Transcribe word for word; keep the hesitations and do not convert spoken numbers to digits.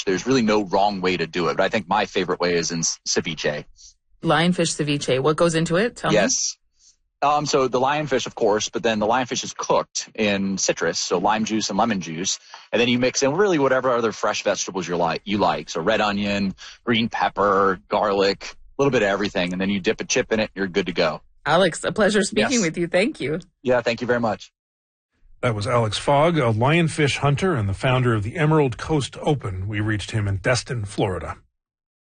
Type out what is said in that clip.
lionfish. There's really no wrong way to do it, but I think my favorite way is in ceviche. Lionfish ceviche. What goes into it? Tell yes. me. Um, so the lionfish, of course, but then the lionfish is cooked in citrus, so lime juice and lemon juice, and then you mix in really whatever other fresh vegetables you like. You like so red onion, green pepper, garlic, a little bit of everything, and then you dip a chip in it. You're good to go. Alex, a pleasure speaking yes. with you. Thank you. Yeah, thank you very much. That was Alex Fogg, a lionfish hunter and the founder of the Emerald Coast Open. We reached him in Destin, Florida.